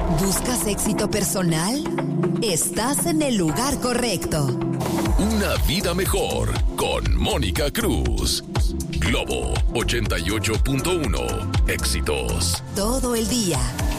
¿Buscas éxito personal? Estás en el lugar correcto. Una vida mejor con Mónica Cruz. Globo 88.1. Éxitos. Todo el día.